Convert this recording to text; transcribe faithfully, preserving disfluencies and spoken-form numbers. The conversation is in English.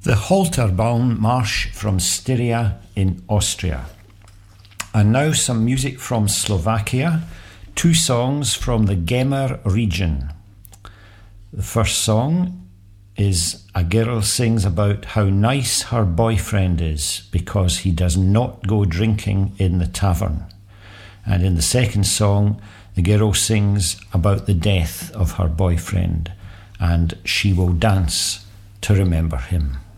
The Holterbaum March from Styria in Austria. And now some music from Slovakia, two songs from the Gemer region. The first song is a girl sings about how nice her boyfriend is because he does not go drinking in the tavern. And in the second song, the girl sings about the death of her boyfriend and she will dance to remember him.